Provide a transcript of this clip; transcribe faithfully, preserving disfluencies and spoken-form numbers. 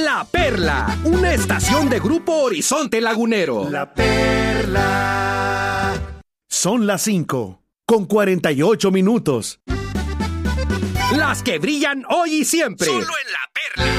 La Perla, una estación de Grupo Horizonte Lagunero. La Perla. Son las cinco, con cuarenta y ocho minutos. Las que brillan hoy y siempre. Solo en La Perla.